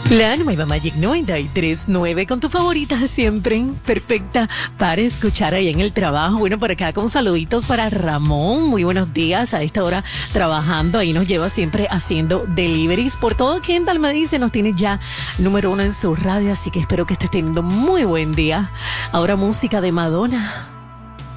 La nueva Magic 93.9 con tu favorita siempre, perfecta para escuchar ahí en el trabajo. Bueno, por acá con saluditos para Ramón. Muy buenos días, a esta hora trabajando. Ahí nos lleva siempre haciendo deliveries. Por todo Kendall me dice, nos tiene ya número 1 en su radio, así que espero que estés teniendo muy buen día. Ahora música de Madonna.